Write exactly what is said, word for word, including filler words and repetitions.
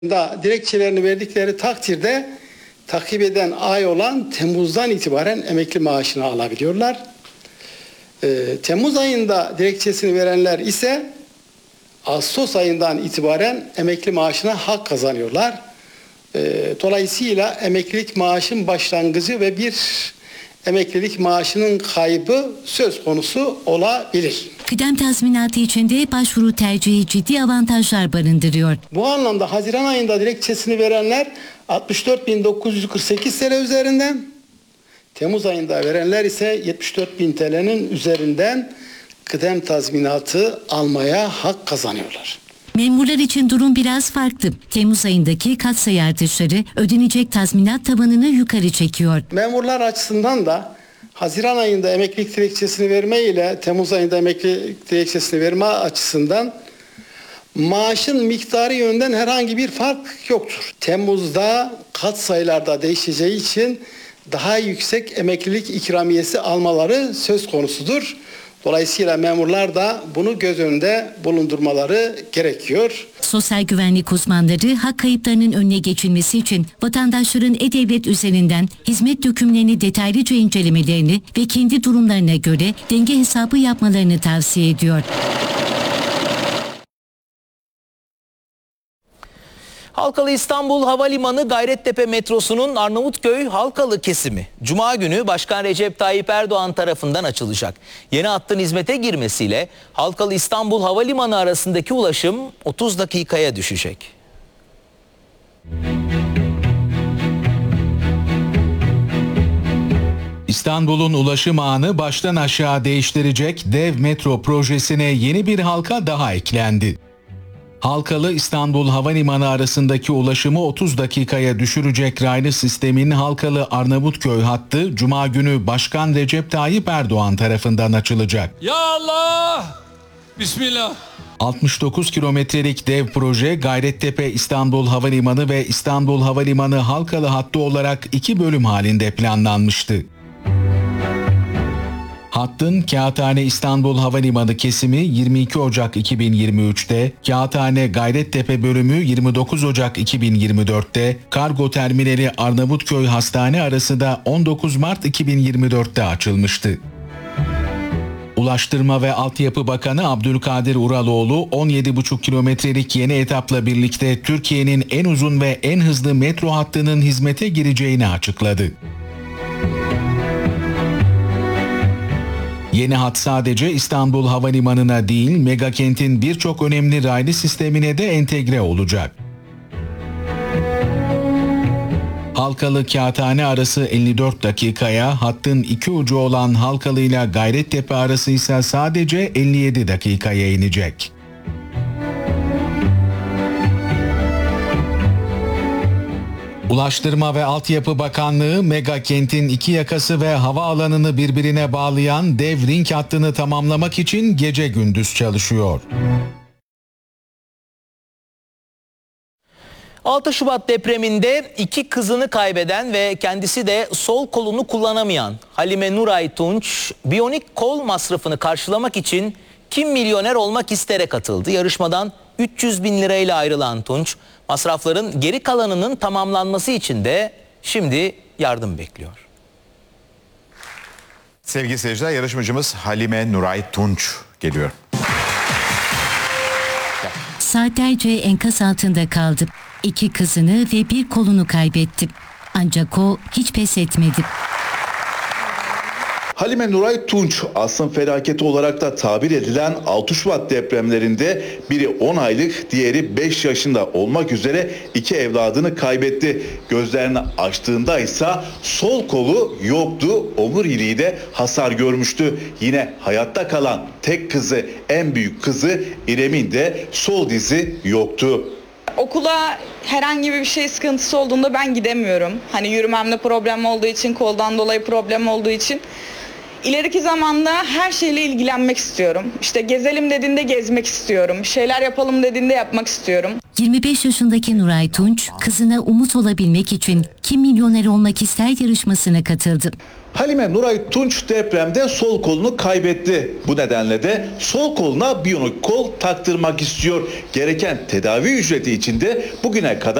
da dilekçelerini verdikleri takdirde takip eden ay olan Temmuz'dan itibaren emekli maaşını alabiliyorlar. Ee, Temmuz ayında dilekçesini verenler ise Ağustos ayından itibaren emekli maaşına hak kazanıyorlar. Ee, dolayısıyla emeklilik maaşın başlangıcı ve bir emeklilik maaşının kaybı söz konusu olabilir. Kıdem tazminatı içinde başvuru tercihi ciddi avantajlar barındırıyor. Bu anlamda Haziran ayında dilekçesini verenler altmış dört bin dokuz yüz kırk sekiz T L üzerinden, Temmuz ayında verenler ise yetmiş dört bin T L'nin üzerinden kıdem tazminatı almaya hak kazanıyorlar. Memurlar için durum biraz farklı. Temmuz ayındaki katsayı artışları ödenecek tazminat tavanını yukarı çekiyor. Memurlar açısından da Haziran ayında emeklilik dilekçesini verme ile Temmuz ayında emeklilik dilekçesini verme açısından maaşın miktarı yönünden herhangi bir fark yoktur. Temmuz'da katsayılarda değişeceği için daha yüksek emeklilik ikramiyesi almaları söz konusudur. Dolayısıyla memurlar da bunu göz önünde bulundurmaları gerekiyor. Sosyal güvenlik uzmanları hak kayıplarının önüne geçilmesi için vatandaşların E-Devlet üzerinden hizmet dökümlerini detaylıca incelemelerini ve kendi durumlarına göre denge hesabı yapmalarını tavsiye ediyor. Halkalı İstanbul Havalimanı Gayrettepe metrosunun Arnavutköy Halkalı kesimi Cuma günü Başkan Recep Tayyip Erdoğan tarafından açılacak. Yeni hattın hizmete girmesiyle Halkalı İstanbul Havalimanı arasındaki ulaşım otuz dakikaya düşecek. İstanbul'un ulaşım ağını baştan aşağı değiştirecek dev metro projesine yeni bir halka daha eklendi. Halkalı İstanbul Havalimanı arasındaki ulaşımı otuz dakikaya düşürecek raylı sistemin Halkalı Arnavutköy hattı Cuma günü Başkan Recep Tayyip Erdoğan tarafından açılacak. Ya Allah! Bismillah. altmış dokuz kilometrelik dev proje Gayrettepe İstanbul Havalimanı ve İstanbul Havalimanı Halkalı hattı olarak iki bölüm halinde planlanmıştı. Hattın Kağıthane İstanbul Havalimanı kesimi yirmi iki Ocak iki bin yirmi üç'te, Kağıthane Gayrettepe bölümü yirmi dokuz Ocak iki bin yirmi dört'te, Kargo Terminali Arnavutköy Hastane arası da on dokuz Mart iki bin yirmi dört'te açılmıştı. Ulaştırma ve Altyapı Bakanı Abdülkadir Uraloğlu on yedi buçuk kilometrelik yeni etapla birlikte Türkiye'nin en uzun ve en hızlı metro hattının hizmete gireceğini açıkladı. Yeni hat sadece İstanbul Havalimanı'na değil, megakentin birçok önemli raylı sistemine de entegre olacak. Halkalı Kağıthane arası elli dört dakikaya, hattın iki ucu olan Halkalı ile Gayrettepe arası ise sadece elli yedi dakikaya inecek. Ulaştırma ve Altyapı Bakanlığı, mega kentin iki yakası ve havaalanını birbirine bağlayan dev ring hattını tamamlamak için gece gündüz çalışıyor. altı Şubat depreminde iki kızını kaybeden ve kendisi de sol kolunu kullanamayan Halime Nuray Tunç, biyonik kol masrafını karşılamak için Kim Milyoner Olmak İster'e katıldı. Yarışmadan üç yüz bin lirayla ayrılan Tunç, masrafların geri kalanının tamamlanması için de şimdi yardım bekliyor. Sevgili seyirciler, yarışmacımız Halime Nuray Tunç geliyor. Saatlerce enkaz altında kaldı. İki kızını ve bir kolunu kaybetti. Ancak o hiç pes etmedi. Halime Nuray Tunç, asrın felaketi olarak da tabir edilen altı Şubat depremlerinde biri on aylık, diğeri beş yaşında olmak üzere iki evladını kaybetti. Gözlerini açtığında ise sol kolu yoktu, omuriliği de hasar görmüştü. Yine hayatta kalan tek kızı, en büyük kızı İrem'in de sol dizi yoktu. Okula herhangi bir şey sıkıntısı olduğunda ben gidemiyorum. Hani yürümemde problem olduğu için, koldan dolayı problem olduğu için. İleriki zamanda her şeyle ilgilenmek istiyorum. İşte gezelim dediğinde gezmek istiyorum. Bir şeyler yapalım dediğinde yapmak istiyorum. yirmi beş yaşındaki Nuray Tunç, kızına umut olabilmek için Kim Milyoner Olmak İster yarışmasına katıldı. Halime Nuray Tunç depremde sol kolunu kaybetti. Bu nedenle de sol koluna biyonik kol taktırmak istiyor. Gereken tedavi ücreti için de bugüne kadar